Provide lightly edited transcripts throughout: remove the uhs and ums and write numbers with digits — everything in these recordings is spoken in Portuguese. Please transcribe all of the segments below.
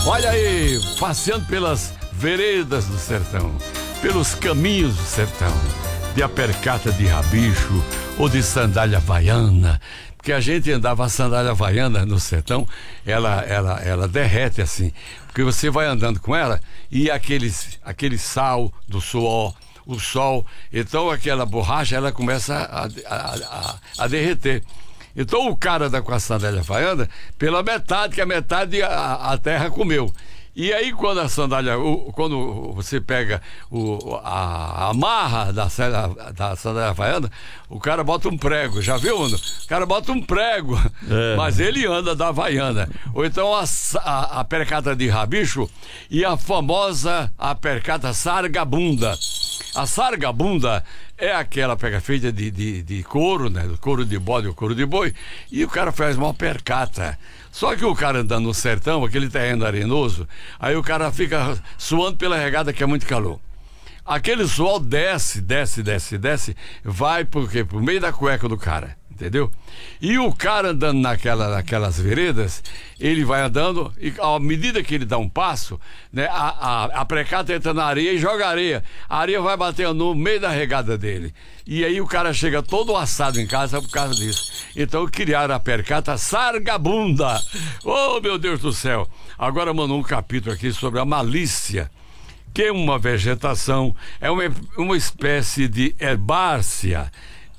Olha aí, passeando pelas veredas do sertão, pelos caminhos do sertão, de apercata de rabicho ou de sandália havaiana, porque a gente andava a sandália havaiana no sertão, ela derrete assim, porque você vai andando com ela e aquele sal do suor, o sol, então aquela borracha ela começa a derreter. Então o cara anda com a sandália havaiana pela metade, que a metade a terra comeu. E aí quando a sandália, quando você pega a marra da sandália havaiana, o cara bota um prego, já viu, mano? O cara bota um prego, mas ele anda da havaiana. Ou então a percata de rabicho e a famosa percata sargabunda. A sargabunda é aquela feita de couro, né? Couro de bode ou couro de boi, e o cara faz uma percata. Só que o cara andando no sertão, aquele terreno arenoso, aí o cara fica suando pela regada que é muito calor. Aquele suor desce, vai pro meio da cueca do cara, entendeu? E o cara andando naquelas veredas, ele vai andando e à medida que ele dá um passo, né, a precata entra na areia e joga areia. A areia vai batendo no meio da regada dele. E aí o cara chega todo assado em casa por causa disso. Então criaram a percata sargabunda. Oh, meu Deus do céu. Agora mandou um capítulo aqui sobre a malícia, que é uma vegetação, é uma espécie de herbácea,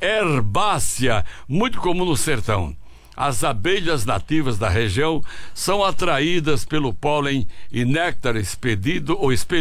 muito comum no sertão. As abelhas nativas da região são atraídas pelo pólen e néctar expelido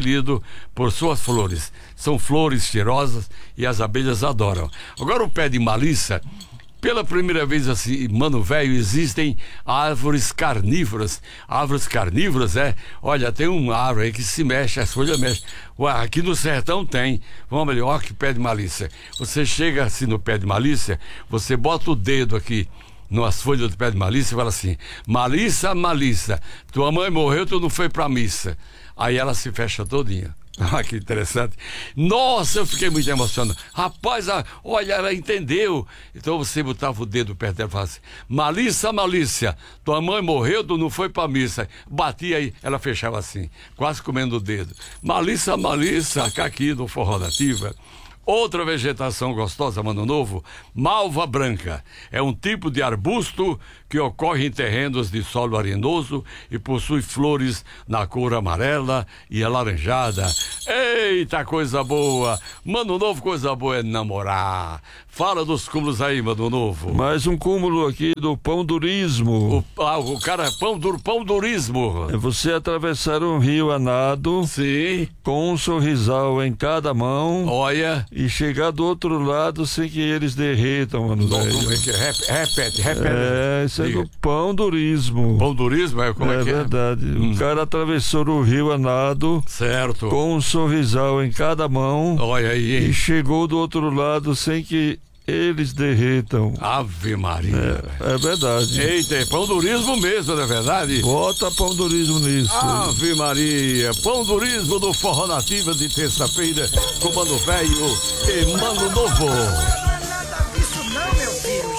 por suas flores. São flores cheirosas e as abelhas adoram. Agora o pé de malícia, pela primeira vez assim, mano velho, existem árvores carnívoras. Árvores carnívoras, olha, tem uma árvore aí que se mexe, as folhas mexem. Ué, aqui no sertão tem. Vamos ali, olha que pé de malícia. Você chega assim no pé de malícia, você bota o dedo aqui nas folhas do pé de malícia e fala assim: malícia, malícia, tua mãe morreu, tu não foi pra missa. Aí ela se fecha todinha. Ah, que interessante. Nossa, eu fiquei muito emocionado. Rapaz, olha, ela entendeu. Então você botava o dedo perto dela e falava assim: malícia, malícia, tua mãe morreu, tu não foi pra missa. Batia aí, ela fechava assim, quase comendo o dedo. Malícia, malícia, caqui do Forró Nativa. Outra vegetação gostosa, mano novo, malva branca. É um tipo de arbusto que ocorre em terrenos de solo arenoso e possui flores na cor amarela e alaranjada. Eita, coisa boa! Mano novo, coisa boa é namorar. Fala dos cúmulos aí, mano novo. Mais um cúmulo aqui do pão durismo. O cara, pão durismo. É você atravessar um rio a nado. Sim. Com um sorrisal em cada mão. Olha. E chegar do outro lado sem que eles derretam, mano velho. Como é que é? Repete. Isso é do pão durismo. Pão durismo? Como é que é? É verdade. O cara atravessou o rio a nado. Certo. Com um sorrisal em cada mão. Olha aí, hein? E chegou do outro lado sem que eles derretam. Ave Maria. É verdade. Eita, é pão durismo mesmo, não é verdade? Bota pão durismo nisso. Ave Maria. Pão durismo do Forró Nativa de terça-feira com Mano Velho e Mano Novo. Não é nada disso não, meu filho.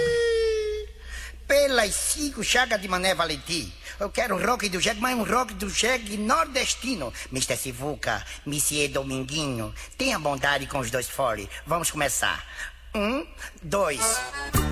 Pelas 5 chagas de Mané Valentim. Eu quero um rock do jegue, mas um rock do jegue nordestino. Mr. Sivuca, Monsieur Dominguinho, tenha bondade com os dois fole. Vamos começar. 1, 2...